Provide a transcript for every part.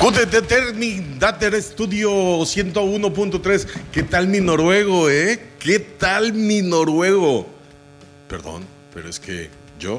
Dater Studio 101.3. ¿Qué tal mi noruego, ¿Qué tal mi noruego? Perdón, pero es que yo...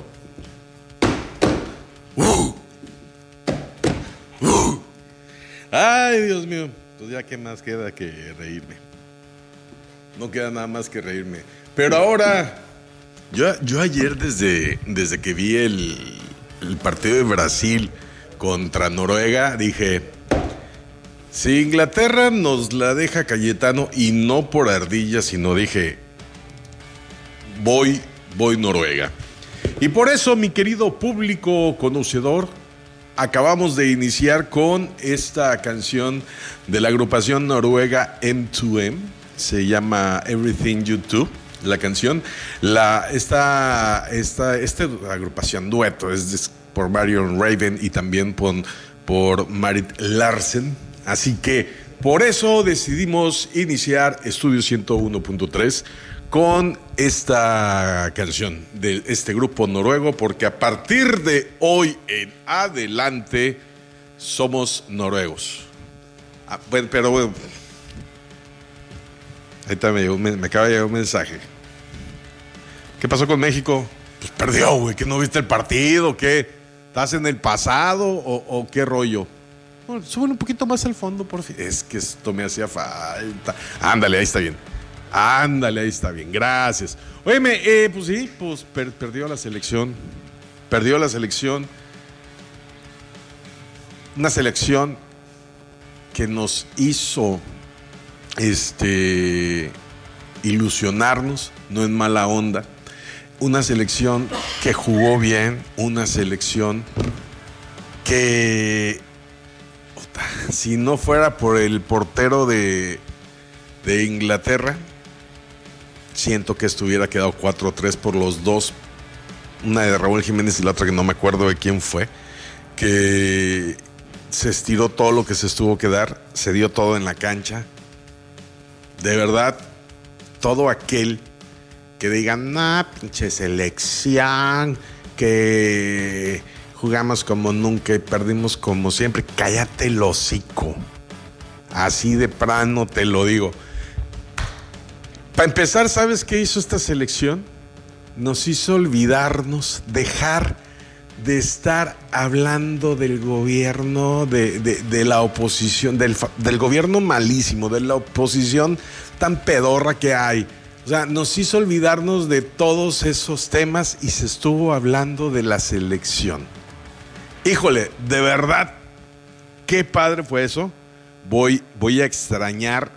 Ay, Dios mío. Pues ya qué más queda que reírme. No queda nada más que reírme. Pero ahora, yo ayer desde que vi el partido de Brasil contra Noruega, dije, si Inglaterra nos la deja Cayetano, y no por ardilla, sino dije, voy Noruega. Y por eso, mi querido público conocedor, acabamos de iniciar con esta canción de la agrupación noruega M2M. Se llama Everything You Do, la canción. Esta agrupación dueto es por Marion Raven y también por Marit Larsen. Así que por eso decidimos iniciar Estudio 101.3 con esta canción de este grupo noruego, porque a partir de hoy en adelante somos noruegos. Pero bueno, ahorita me acaba de llegar un mensaje. ¿Qué pasó con México? Pues perdió, güey. ¿Que no viste el partido? ¿Qué? ¿Estás en el pasado o qué rollo? Bueno, súbele un poquito más al fondo, por fin. Es que esto me hacía falta. Ándale, ahí está bien. Gracias. Óyeme, pues sí, perdió la selección. Una selección que nos hizo ilusionarnos, no en mala onda. Una selección que jugó bien, una selección que, si no fuera por el portero de Inglaterra, siento que esto hubiera quedado 4-3 por los dos. Una de Raúl Jiménez y la otra que no me acuerdo de quién fue, que se estiró todo lo que se tuvo que dar, se dio todo en la cancha. De verdad, todo aquel que digan, pinche selección, que jugamos como nunca y perdimos como siempre, cállate el hocico. Así de plano te lo digo. Para empezar, ¿sabes qué hizo esta selección? Nos hizo olvidarnos, dejar de estar hablando del gobierno, de la oposición, del gobierno malísimo, de la oposición tan pedorra que hay. O sea, nos hizo olvidarnos de todos esos temas y se estuvo hablando de la selección. Híjole, de verdad, qué padre fue eso. Voy a extrañar,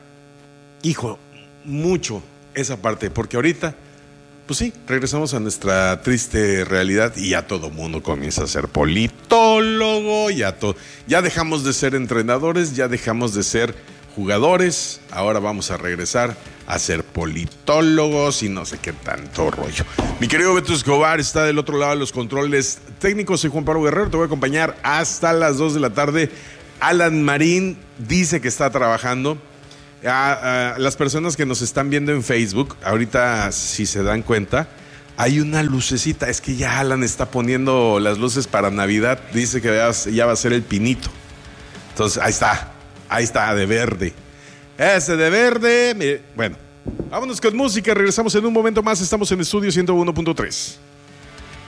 mucho esa parte, porque ahorita, pues sí, regresamos a nuestra triste realidad y ya todo mundo comienza a ser politólogo, ya dejamos de ser entrenadores, ya dejamos de ser jugadores, ahora vamos a regresar a ser politólogos y no sé qué tanto rollo. Mi querido Beto Escobar está del otro lado de los controles técnicos. Soy Juan Pablo Guerrero, te voy a acompañar hasta las 2 de la tarde. Alan Marín dice que está trabajando. Las personas que nos están viendo en Facebook, ahorita si se dan cuenta, hay una lucecita. Es que ya Alan está poniendo las luces para Navidad. Dice que ya va a ser el pinito. Entonces ahí está, de verde. Ese de verde. Bueno, vámonos con música. Regresamos en un momento más. Estamos en Estudio 101.3.